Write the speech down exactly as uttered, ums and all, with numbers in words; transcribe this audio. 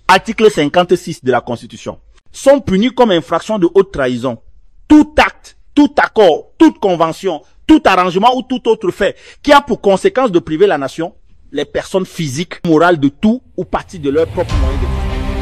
article cinquante-six de la Constitution, sont punis comme infraction de haute trahison. Tout acte, tout accord, toute convention, tout arrangement ou tout autre fait qui a pour conséquence de priver la nation, les personnes physiques, morales de tout ou partie de leur propre moyen de vie.